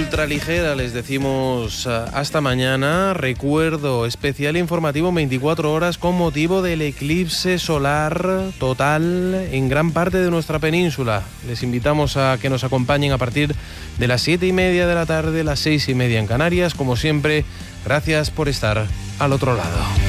ultraligera les decimos hasta mañana. Recuerdo especial informativo en 24 horas con motivo del eclipse solar total en gran parte de nuestra península. Les invitamos a que nos acompañen a partir de las 7:30 de la tarde, las 6:30 en Canarias. Como siempre, gracias por estar al otro lado.